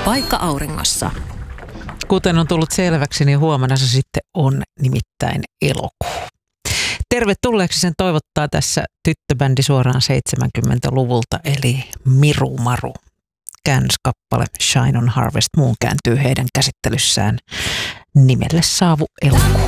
Paikka auringossa. Kuten on tullut selväksi, niin huomenna se sitten on nimittäin elokuu. Tervetulleeksi sen toivottaa tässä tyttöbändi suoraan 70-luvulta, eli Miru Maru. Käännöskappale Shine on Harvest Moon kääntyy heidän käsittelyssään nimelle saavu elokuu.